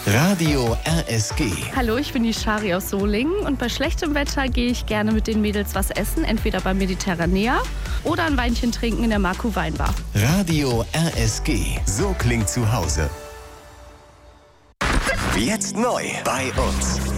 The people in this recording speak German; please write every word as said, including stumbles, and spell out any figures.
Radio R S G. Hallo, ich bin die Shari aus Solingen und bei schlechtem Wetter gehe ich gerne mit den Mädels was essen, entweder beim Mediterranea oder ein Weinchen trinken in der Marco Weinbar. Radio R S G. So klingt zu Hause. Jetzt neu bei uns.